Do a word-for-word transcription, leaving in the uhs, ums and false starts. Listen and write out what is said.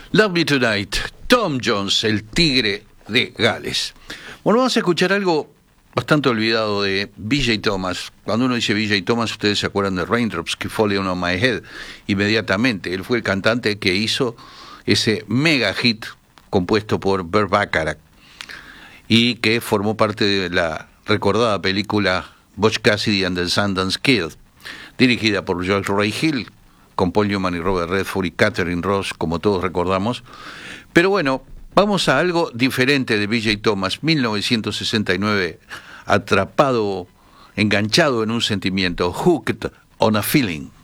Love Me Tonight, Tom Jones, el tigre de Gales. Bueno, vamos a escuchar algo bastante olvidado de B J Thomas. Cuando uno dice B J Thomas, ustedes se acuerdan de Raindrops Keep Falling on My Head inmediatamente. Él fue el cantante que hizo ese mega hit compuesto por Burt Bacharach y que formó parte de la recordada película Butch Cassidy and the Sundance Kid, dirigida por George Roy Hill, con Paul Newman y Robert Redford y Catherine Ross, como todos recordamos. Pero bueno, vamos a algo diferente de B J Thomas, mil novecientos sesenta y nueve, atrapado, enganchado en un sentimiento, Hooked on a Feeling.